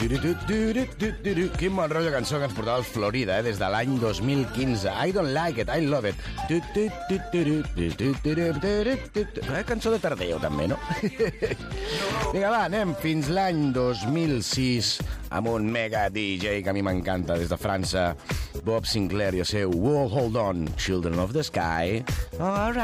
Quin bon rotllo cançó que ens portava el Florida, des de l'any 2015. I don't like it, I love it. Cançó de tardeo, també, no? Vinga, va, anem fins l'any 2006 amb un mega DJ que a mi m'encanta des de França, Bob Sinclair i el seu Hold On, Children of the Sky. All right.